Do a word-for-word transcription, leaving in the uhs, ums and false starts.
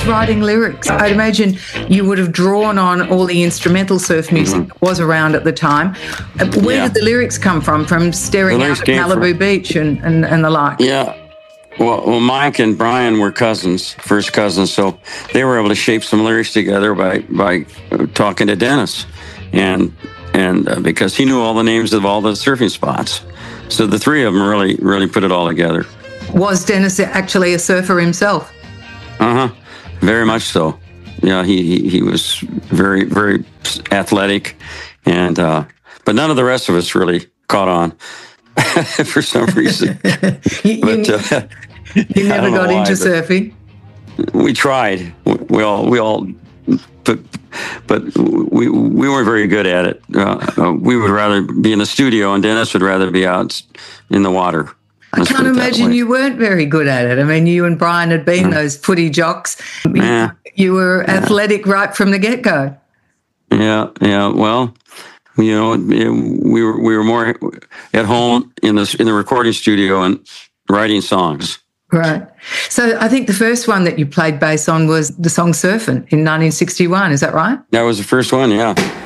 was writing lyrics? I'd imagine you would have drawn on all the instrumental surf music mm-hmm. that was around at the time. Where yeah. did the lyrics come from? From staring out at Malibu from, Beach and, and, and the like? Yeah. Well, well, Mike and Brian were cousins, first cousins, so they were able to shape some lyrics together by by talking to Dennis, and and uh, because he knew all the names of all the surfing spots, so the three of them really really put it all together. Was Dennis actually a surfer himself? Uh huh, very much so. Yeah, he he, he was very very athletic, and uh, but none of the rest of us really caught on. For some reason, you, but uh, you never got why, into surfing. We tried. We all, we all, but but we we weren't very good at it. Uh, uh, we would rather be in the studio, and Dennis would rather be out in the water. Let's I can't imagine you weren't very good at it. I mean, you and Brian had been yeah. those footy jocks. Yeah. You, you were yeah. athletic right from the get-go. Yeah, yeah. Well. You know, we were we were more at home in the in the recording studio and writing songs. Right. So I think the first one that you played bass on was the song "Surfin'" in nineteen sixty-one. Is that right? That was the first one. Yeah.